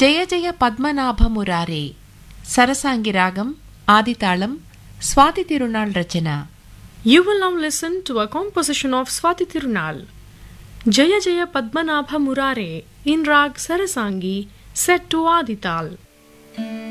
Jaya Jaya పద్మనాభమురారే సరసాంగి Ragam ఆదితాళం Swathi Thirunal Rachana. You will now listen to a composition of Swati Tirunal, Jaya Jaya Padmanabha Murare in Rag Sarasangi, set to Adital.